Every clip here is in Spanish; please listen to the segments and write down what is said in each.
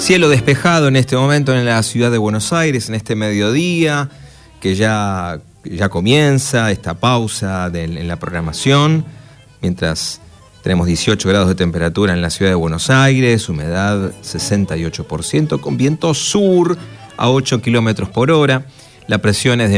Cielo despejado en este momento en la ciudad de Buenos Aires, en este mediodía, que ya comienza esta pausa en la programación, mientras tenemos 18 grados de temperatura en la ciudad de Buenos Aires, humedad 68%, con viento sur a 8 kilómetros por hora. La presión es de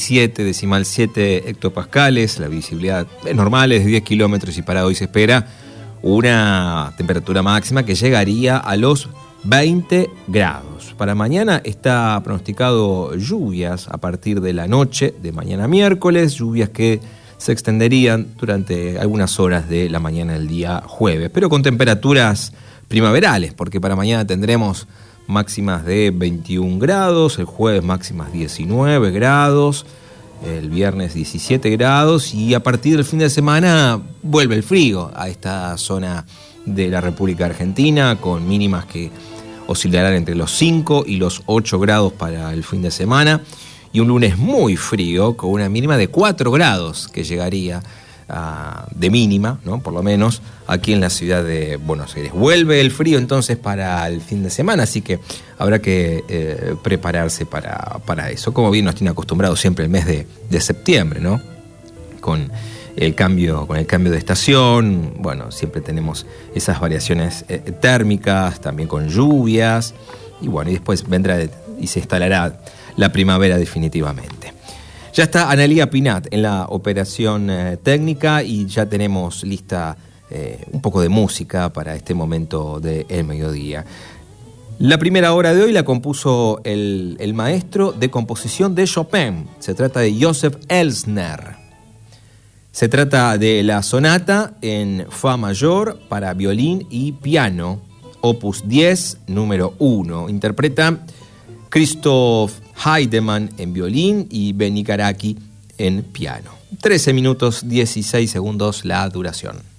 1017,7 hectopascales, la visibilidad es normal, es de 10 kilómetros y para hoy se espera una temperatura máxima que llegaría a los 20 grados. Para mañana está pronosticado lluvias a partir de la noche de mañana miércoles, lluvias que se extenderían durante algunas horas de la mañana del día jueves, pero con temperaturas primaverales, porque para mañana tendremos máximas de 21 grados, el jueves máximas 19 grados, el viernes 17 grados y a partir del fin de semana vuelve el frío a esta zona de la República Argentina, con mínimas que oscilarán entre los 5 y los 8 grados para el fin de semana, y un lunes muy frío con una mínima de 4 grados que llegaría de mínima, ¿no? Por lo menos aquí en la ciudad de Buenos Aires. Vuelve el frío entonces para el fin de semana, así que habrá que prepararse para eso, como bien nos tiene acostumbrados siempre el mes de septiembre, ¿no? Con el cambio de estación, bueno, siempre tenemos esas variaciones térmicas, también con lluvias, y bueno, y después vendrá y se instalará la primavera definitivamente. Ya está Analía Pinat en la operación técnica y ya tenemos lista un poco de música para este momento del mediodía. La primera hora de hoy la compuso el maestro de composición de Chopin. Se trata de Joseph Elsner. Se trata de la sonata en fa mayor para violín y piano, opus 10, número 1. Interpreta Christoph Heidemann en violín y Benny Karaki en piano. 13 minutos 16 segundos la duración.